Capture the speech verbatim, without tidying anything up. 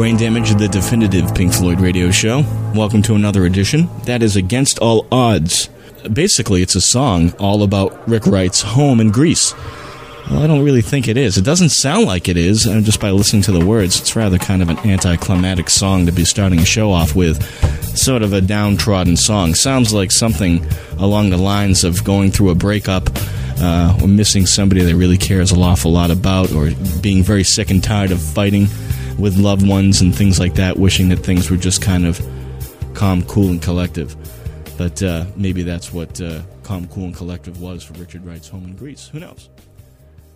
Brain Damage, the definitive Pink Floyd radio show. Welcome to another edition. That is Against All Odds. Basically, it's a song all about Rick Wright's home in Greece. Well, I don't really think it is. It doesn't sound like it is, uh, just by listening to the words. It's rather kind of an anticlimactic song to be starting a show off with. Sort of a downtrodden song. Sounds like something along the lines of going through a breakup, uh, or missing somebody that really cares an awful lot about, or being very sick and tired of fighting with loved ones and things like that, wishing that things were just kind of calm, cool, and collective. But uh, maybe that's what uh, calm, cool, and collective was for Richard Wright's home in Greece. Who knows?